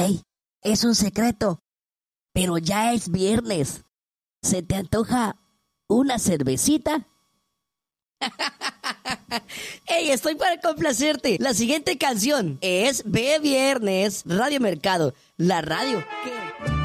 Ey, es un secreto, pero ya es viernes. ¿Se te antoja una cervecita? Ey, estoy para complacerte. La siguiente canción es Ve Viernes, Radio Mercado, la radio que...